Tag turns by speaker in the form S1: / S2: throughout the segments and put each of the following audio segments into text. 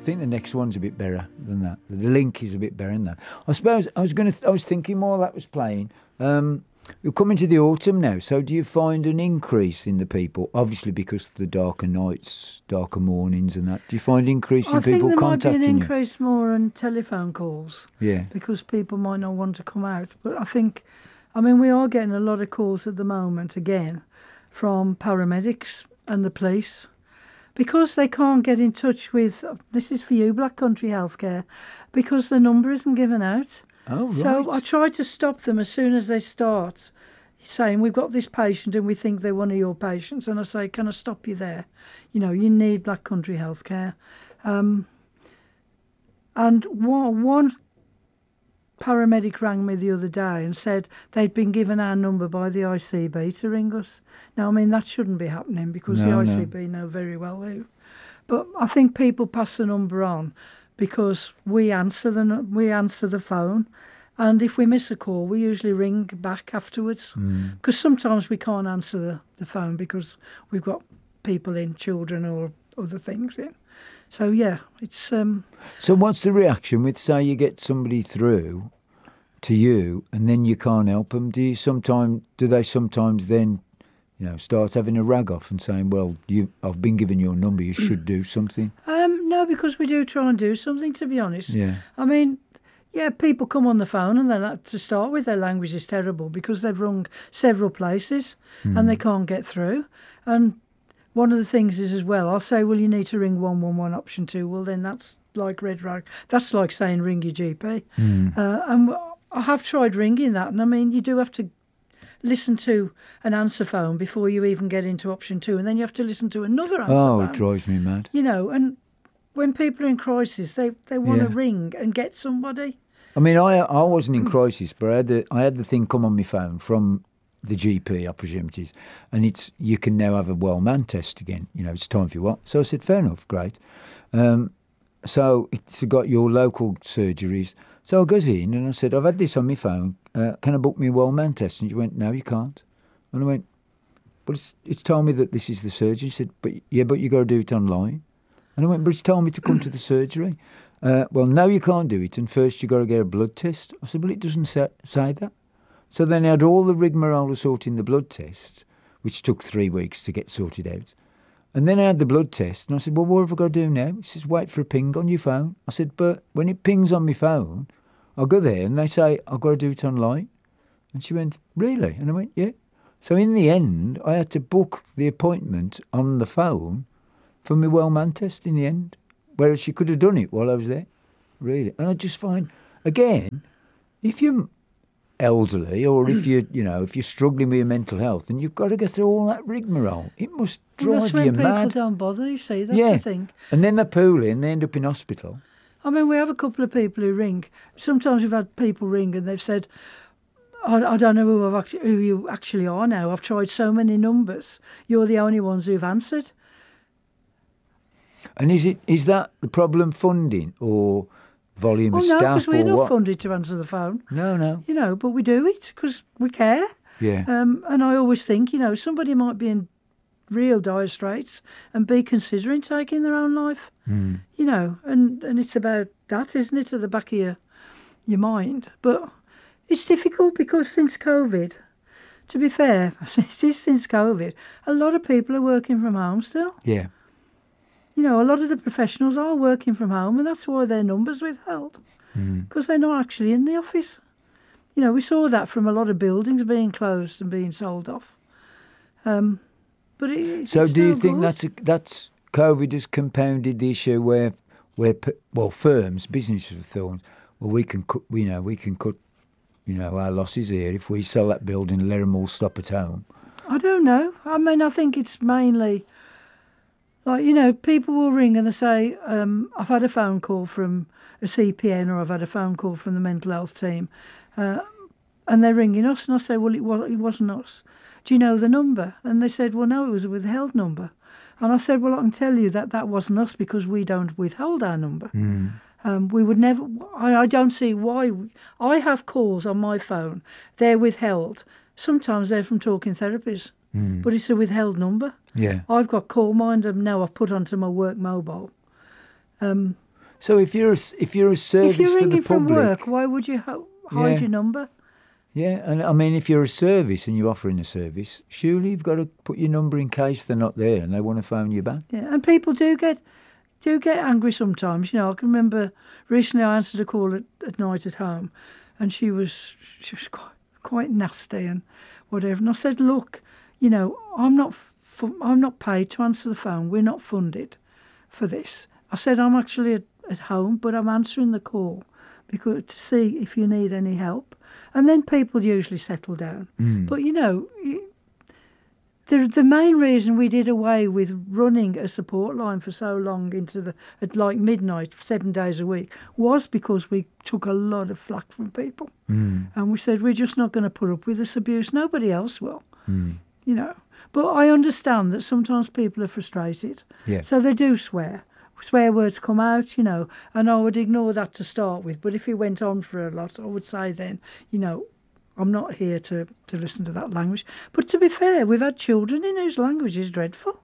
S1: think the next one's a bit better than that. The link is a bit better than that. I suppose I was thinking while that was playing. We're coming to the autumn now, so do you find an increase in the people? Obviously, because of the darker nights, darker mornings, and that. Do you find increase in people contacting you?
S2: I think there might be an increase more on telephone calls.
S1: Yeah.
S2: Because people might not want to come out. But I mean, we are getting a lot of calls at the moment again from paramedics and the police because they can't get in touch with. This is for you, Black Country Healthcare, because the number isn't given out.
S1: Oh, right.
S2: So I try to stop them as soon as they start saying, we've got this patient and we think they're one of your patients. And I say, can I stop you there? You know, you need Black Country Healthcare. And one paramedic rang me the other day and said they'd been given our number by the ICB to ring us. Now, I mean, that shouldn't be happening because the ICB know very well who. But I think people pass the number on because we answer the phone, and if we miss a call, we usually ring back afterwards. Because sometimes we can't answer the phone because we've got people in, children or other things in. So yeah, it's.
S1: So what's the reaction with, say, you get somebody through to you, and then you can't help them? Do they sometimes then, start having a rag off and saying, well, I've been given your number, you should do something?
S2: No, because we do try and do something, to be honest.
S1: Yeah.
S2: I mean, yeah, people come on the phone and to start with, their language is terrible because they've rung several places and they can't get through. And one of the things is as well, I'll say, well, you need to ring 111 option 2. Well, then that's like red rag. That's like saying ring your GP. And I have tried ringing that. And I mean, you do have to listen to an answer phone before you even get into option 2. And then you have to listen to another answer phone.
S1: Oh, it drives me mad.
S2: And when people are in crisis, they want to ring and get somebody.
S1: I mean, I wasn't in crisis, but I had the thing come on my phone from the GP, I presume it is, and you can now have a well-man test again. It's time for you what? So I said, fair enough, great. So it's got your local surgeries. So I goes in and I said, I've had this on my phone. Can I book me a well-man test? And she went, no, you can't. And I went, but it's told me that this is the surgery. She said, but you got to do it online. And I went, but it's told me to come to the surgery. Well, no, you can't do it. And first you got to get a blood test. I said, well, it doesn't say that. So then I had all the rigmarole of sorting the blood test, which took 3 weeks to get sorted out. And then I had the blood test, and I said, well, what have I got to do now? He says, wait for a ping on your phone. I said, but when it pings on my phone, I'll go there, and they say, I've got to do it online. And she went, really? And I went, yeah. So in the end, I had to book the appointment on the phone for my well-man test in the end, whereas she could have done it while I was there, really. And I just find, again, if you're elderly or if you're struggling with your mental health, and you've got to go through all that rigmarole, it must drive you mad.
S2: That's when people don't bother, you see, that's the thing.
S1: And then they're poorly and they end up in hospital.
S2: I mean, we have a couple of people who ring. Sometimes we've had people ring and they've said, I don't know who you actually are now. I've tried so many numbers. You're the only ones who've answered.
S1: And is that the problem, funding or volume of staff?
S2: No, because we're not
S1: what?
S2: funded to answer the phone.
S1: No.
S2: But we do it because we care.
S1: Yeah.
S2: And I always think, somebody might be in real dire straits and be considering taking their own life. And it's about that, isn't it, at the back of your mind. But it's difficult because since COVID, to be fair, it is since COVID, a lot of people are working from home still.
S1: Yeah.
S2: A lot of the professionals are working from home, and that's why their numbers withheld, because they're not actually in the office. We saw that from a lot of buildings being closed and being sold off. But
S1: so, do you think that's COVID has compounded the issue where firms, businesses have thought, well, we can cut our losses here if we sell that building and let them all stop at home?
S2: I don't know. I mean, I think it's mainly. People will ring and they say, I've had a phone call from a CPN or I've had a phone call from the mental health team. And they're ringing us. And I say, well, it wasn't us. Do you know the number? And they said, well, no, it was a withheld number. And I said, well, I can tell you that wasn't us because we don't withhold our number. We would never, I don't see why. I have calls on my phone. They're withheld. Sometimes they're from talking therapies. But it's a withheld number.
S1: Yeah.
S2: I've got CallMinder now I've put onto my work mobile.
S1: So if you're a service
S2: If you're
S1: for the
S2: ringing from
S1: public,
S2: work, why would you hide
S1: Yeah.
S2: your number?
S1: yeah, and I mean, if you're a service and you're offering a service, surely you've got to put your number in case they're not there and they want to phone you back.
S2: Yeah, and people do get angry sometimes. You know, I can remember recently I answered a call at night at home, and she was quite nasty and whatever. And I said, look, you know, I'm not paid to answer the phone. We're not funded for this. I said I'm actually at home, but I'm answering the call because to see if you need any help. And then people usually settle down. But you know, the main reason we did away with running a support line for so long at like midnight, 7 days a week, was because we took a lot of flack from people. And we said, we're just not going to put up with this abuse. Nobody else will, you know. But I understand that sometimes people are frustrated.
S1: Yeah.
S2: So they do swear. Swear words come out, you know, and I would ignore that to start with. But if it went on for a lot, I would say then, you know, I'm not here to listen to that language. But to be fair, we've had children in whose language is dreadful.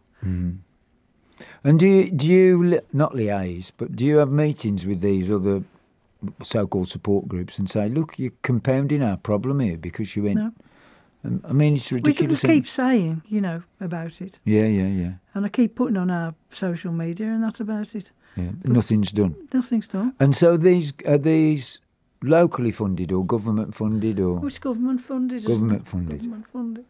S1: And do you not liaise, but do you have meetings with these other so-called support groups and say, look, you're compounding our problem here because you went...
S2: No.
S1: I mean, it's
S2: We
S1: ridiculous.
S2: keep saying, you know, about it.
S1: Yeah.
S2: And I keep putting on our social media, and that's about it.
S1: Yeah, but nothing's done.
S2: Nothing's done.
S1: And so are these locally funded or government funded or...
S2: It's government funded. isn't
S1: Government
S2: it?
S1: funded.
S2: Government funded.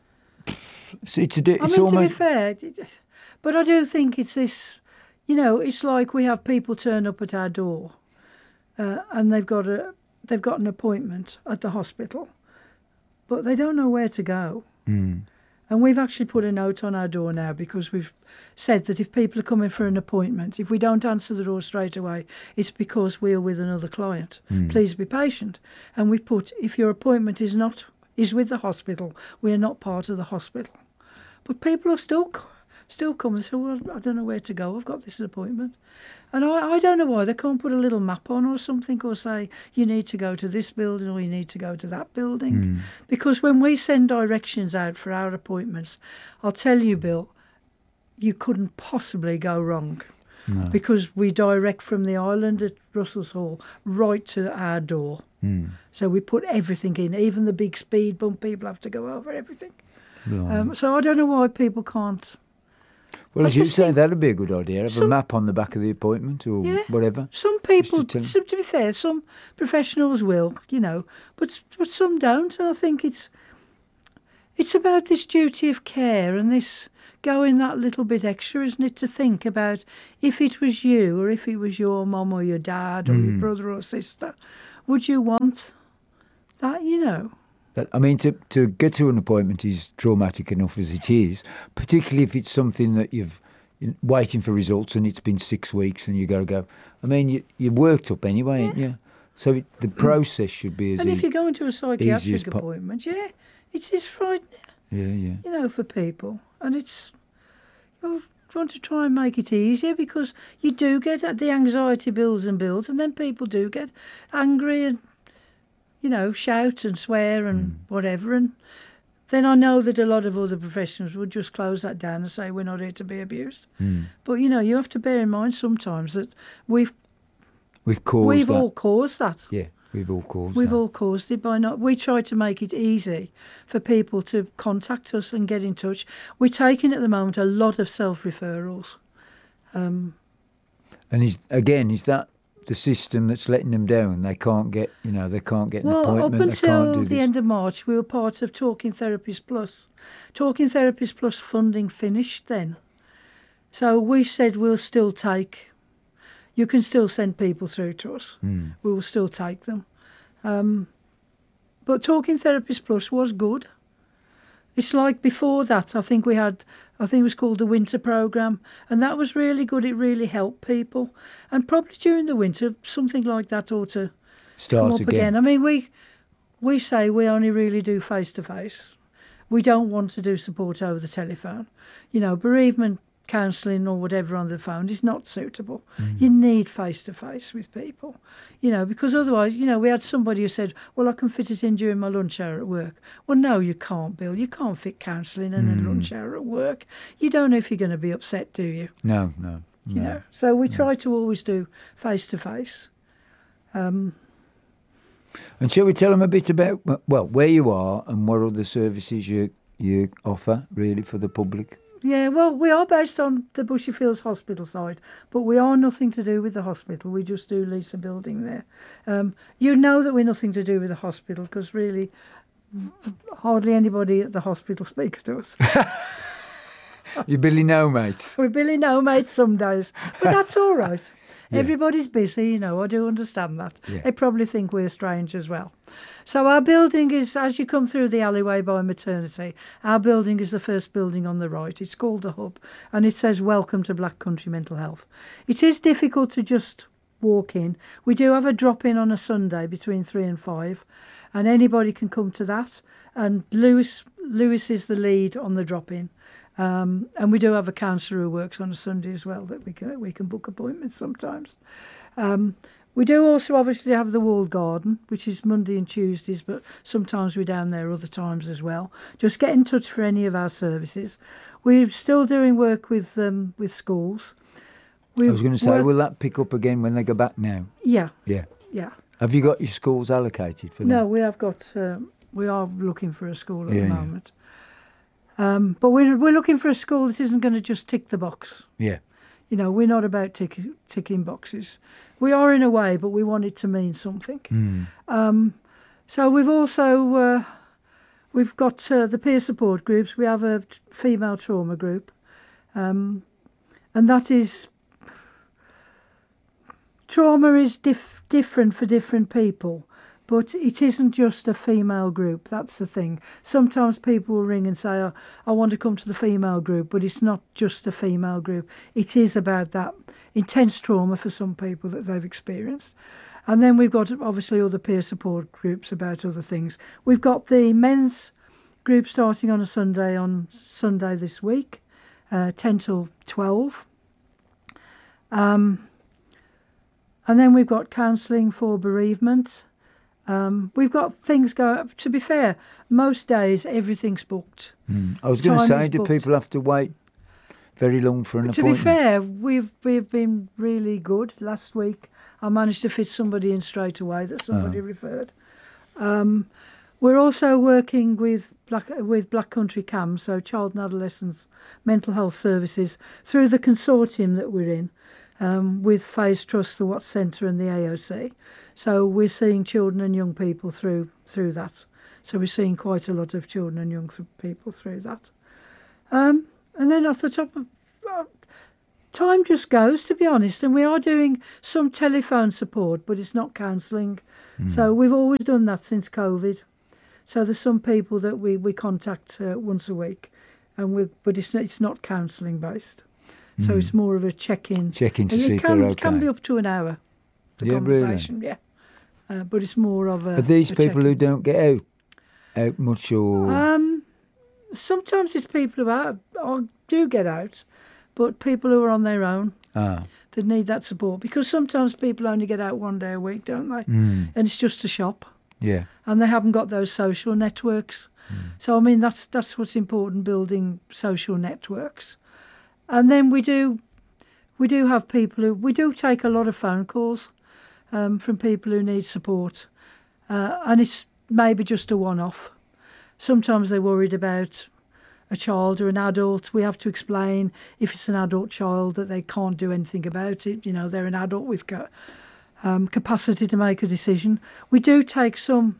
S1: So it's
S2: I mean,
S1: almost...
S2: to be fair, but I do think it's this, you know, it's like we have people turn up at our door and they've got an appointment at the hospital, but they don't know where to go. And we've actually put a note on our door now because we've said that if people are coming for an appointment, if we don't answer the door straight away, it's because we're with another client. Please be patient. And we've put, if your appointment is with the hospital, we're not part of the hospital. But people are still come and say, well, I don't know where to go. I've got this appointment. And I don't know why they can't put a little map on or something or say, you need to go to this building or you need to go to that building. Because when we send directions out for our appointments, I'll tell you, Bill, you couldn't possibly go wrong.
S1: No.
S2: Because we direct from the island at Russell's Hall right to our door. So we put everything in, even the big speed bump, people have to go over everything. So I don't know why people can't.
S1: Well,
S2: I
S1: as you
S2: just
S1: say,
S2: think
S1: that'd be a good idea. Have a map on the back of the appointment or whatever.
S2: Some people,
S1: tell 'em.
S2: to be fair, some professionals will, you know, but some don't. And I think it's about this duty of care and this going that little bit extra, isn't it, to think about if it was you or if it was your mum or your dad or your brother or sister, would you want that, you know?
S1: I mean, to get to an appointment is traumatic enough as it is, particularly if it's something that you're waiting for results and it's been 6 weeks and you got to go. I mean, you're worked up anyway, ain't you? So the process should be as
S2: And
S1: easy.
S2: if you're going to a
S1: easy as
S2: psychiatric appointment, it is frightening,
S1: Yeah.
S2: you know, for people. And it's, you want to try and make it easier because you do get the anxiety builds and then people do get angry and, you know, shout and swear and whatever. And then I know that a lot of other professionals would just close that down and say, we're not here to be abused. But, you know, you have to bear in mind sometimes that we've all caused that.
S1: Yeah, we've all caused
S2: We've
S1: that.
S2: all caused it by not. We try to make it easy for people to contact us and get in touch. We're taking at the moment a lot of self-referrals.
S1: And is that the system that's letting them down? They can't get, an appointment.
S2: Well, up
S1: they can't
S2: until
S1: do
S2: the
S1: this.
S2: end of March, we were part of Talking Therapies Plus. Talking Therapies Plus funding finished then. So we said we'll still take... You can still send people through to us. We will still take them. But Talking Therapies Plus was good. It's like before that, I think it was called the Winter Programme, and that was really good. It really helped people. And probably during the winter, something like that ought to
S1: Start
S2: come up again. I mean, we say we only really do face-to-face. We don't want to do support over the telephone. You know, bereavement counselling or whatever on the phone is not suitable. You need face-to-face with people, you know, because otherwise, you know, we had somebody who said, well, I can fit it in during my lunch hour at work. Well, no, you can't, Bill. You can't fit counselling in a lunch hour at work. You don't know if you're going to be upset, do you?
S1: No.
S2: You know, so we try to always do face to face.
S1: And shall we tell them a bit about, well, where you are and what other services you offer, really, for the public?
S2: Yeah, well, we are based on the Bushy Fields Hospital side, but we are nothing to do with the hospital. We just do lease a building there. You know that we're nothing to do with the hospital because really hardly anybody at the hospital speaks to us.
S1: You Billy No mates.
S2: We're Billy No mates some days, but that's all right.
S1: Yeah.
S2: Everybody's busy, you know, I do understand that.
S1: Yeah.
S2: They probably think we're strange as well. So our building is, as you come through the alleyway by maternity, our building is the first building on the right. It's called The Hub, and it says, "Welcome to Black Country Mental Health." It is difficult to just walk in. We do have a drop-in on a Sunday between 3 and 5, and anybody can come to that. And Lewis is the lead on the drop-in. And we do have a counsellor who works on a Sunday as well that we can book appointments sometimes. We do also obviously have the Walled Garden, which is Monday and Tuesdays, but sometimes we're down there other times as well. Just get in touch for any of our services. We're still doing work with schools.
S1: I was going to say, will that pick up again when they go back now?
S2: Yeah.
S1: Yeah.
S2: Yeah.
S1: Have you got your schools allocated for them?
S2: No, we have got. We are looking for a school at the
S1: Yeah.
S2: moment. But we're looking for a school that isn't going to just tick the box.
S1: Yeah.
S2: You know, we're not about ticking boxes. We are in a way, but we want it to mean something. So we've also we've got the peer support groups. We have a female trauma group, and that is trauma is different for different people. But it isn't just a female group, that's the thing. Sometimes people will ring and say, I want to come to the female group, but it's not just a female group. It is about that intense trauma for some people that they've experienced. And then we've got, obviously, other peer support groups about other things. We've got the men's group starting on Sunday this week, 10 till 12. And then we've got counselling for bereavement. We've got things go. To be fair, most days everything's booked.
S1: I was going to
S2: Time
S1: say,
S2: is
S1: do
S2: booked.
S1: people have to wait very long for an
S2: To
S1: appointment?
S2: be fair, we've been really good. Last week, I managed to fit somebody in straight away that somebody referred. We're also working with Black Country CAMS, so Child and Adolescents Mental Health Services, through the consortium that we're in, with Phase Trust, the Watts Centre and the AOC. So we're seeing children and young people through that. So we're seeing quite a lot of children and young people through that. And then off the top of time just goes, to be honest, and we are doing some telephone support, but it's not counselling. So we've always done that since COVID. So there's some people that we contact once a week, but it's not counselling based. So it's more of a check-in.
S1: Check-in to
S2: And
S1: see if they're okay.
S2: It can be up to an hour, the conversation, yeah. But it's more of a...
S1: Are these
S2: a
S1: people
S2: check-in.
S1: who don't get out much or...
S2: Sometimes it's people who do get out, but people who are on their own that need that support. Because sometimes people only get out one day a week, don't they? And it's just to shop.
S1: Yeah.
S2: And they haven't got those social networks. So, I mean, that's what's important, building social networks. And then we do have people who... We do take a lot of phone calls from people who need support. And it's maybe just a one-off. Sometimes they're worried about a child or an adult. We have to explain, if it's an adult child, that they can't do anything about it. You know, they're an adult with capacity to make a decision. We do take some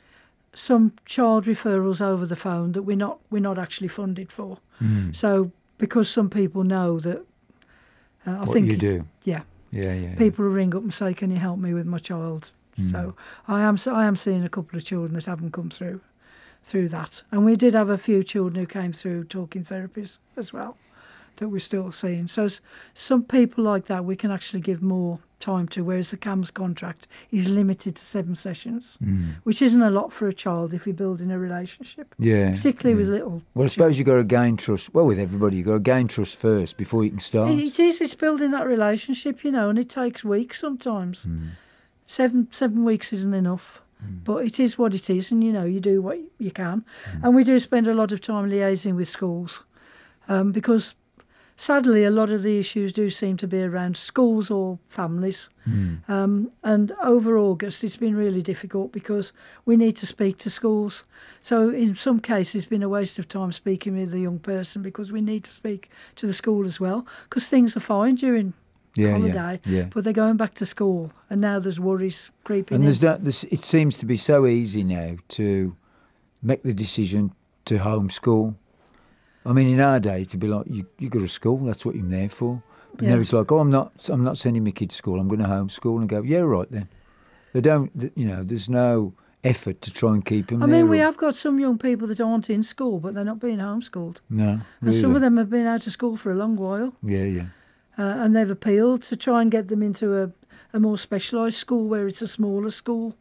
S2: child referrals over the phone that we're not actually funded for. So because some people know that, I
S1: what
S2: think
S1: you do.
S2: Yeah.
S1: Yeah.
S2: People will ring up and say, "Can you help me with my child?" So I am seeing a couple of children that haven't come through that, and we did have a few children who came through talking therapies as well that we're still seeing. So some people like that we can actually give more time to, whereas the CAMS contract is limited to 7 sessions, which isn't a lot for a child if you're building a relationship.
S1: Yeah.
S2: Particularly with little.
S1: Well, I suppose you've got to gain trust. Well, with everybody, you've got to gain trust first before you can start.
S2: It's building that relationship, and it takes weeks sometimes. 7 weeks isn't enough, but it is what it is, and you do what you can. And we do spend a lot of time liaising with schools, because sadly, a lot of the issues do seem to be around schools or families. And over August, it's been really difficult because we need to speak to schools. So in some cases, it's been a waste of time speaking with a young person because we need to speak to the school as well, because things are fine during holiday, but they're going back to school, and now there's worries creeping in.
S1: And it seems to be so easy now to make the decision to homeschool. I mean, in our day, to be like, you go to school, that's what you're there for. But now it's like, I'm not sending my kid to school, I'm going to homeschool, and go, yeah, right then. They don't, there's no effort to try and keep them there.
S2: I mean, we have got some young people that aren't in school, but they're not being homeschooled.
S1: No,
S2: really. And some of them have been out of school for a long while.
S1: Yeah.
S2: And they've appealed to try and get them into a more specialised school where it's a smaller school.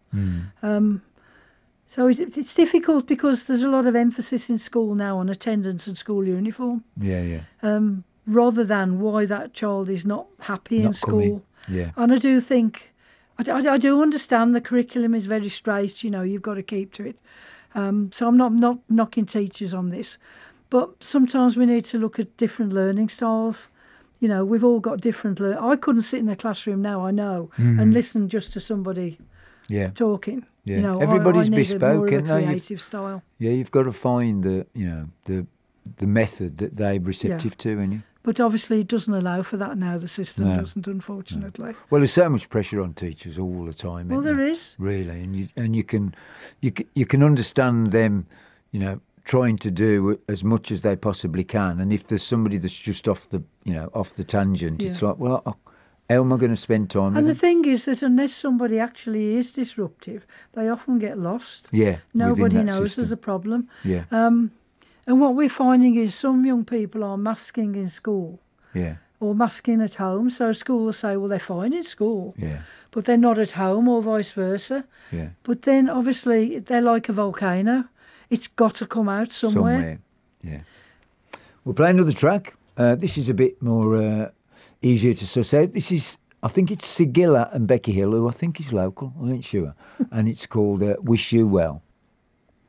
S2: So it's difficult because there's a lot of emphasis in school now on attendance and school uniform.
S1: Yeah.
S2: Rather than why that child is not happy in school.
S1: Yeah.
S2: And I do think, I do understand the curriculum is very straight, you've got to keep to it. So I'm not knocking teachers on this. But sometimes we need to look at different learning styles. We've all got different I couldn't sit in a classroom now, I know, and listen just to somebody talking.
S1: Yeah. Everybody's bespoke,
S2: more of a creative style.
S1: Yeah, you've got to find the method that they're receptive to, ain't you?
S2: But obviously it doesn't allow for that now, the system doesn't, unfortunately.
S1: No. Well, there's so much pressure on teachers all the time.
S2: Well, there is.
S1: Really, and you can understand them, trying to do as much as they possibly can. And if there's somebody that's just off the tangent, it's like, well, how am I going to spend time with them?
S2: And the thing is that unless somebody actually is disruptive, they often get lost.
S1: Yeah.
S2: Nobody knows
S1: system.
S2: there's a problem.
S1: Yeah.
S2: And what we're finding is some young people are masking in school.
S1: Yeah.
S2: Or masking at home. So school will say, well, they're fine in school.
S1: Yeah.
S2: But they're not at home, or vice versa.
S1: Yeah.
S2: But then obviously they're like a volcano. It's got to come out somewhere.
S1: Yeah. We'll play another track. This is a bit more easier to suss out. I think it's Sigilla and Becky Hill, who I think is local. I ain't sure. And it's called Wish You Well.